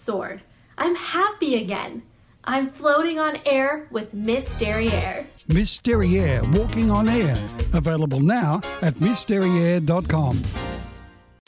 soared. I'm happy again. I'm floating on air with Miss Derriere. Miss Derriere, Walking on Air. Available now at missderriere.com.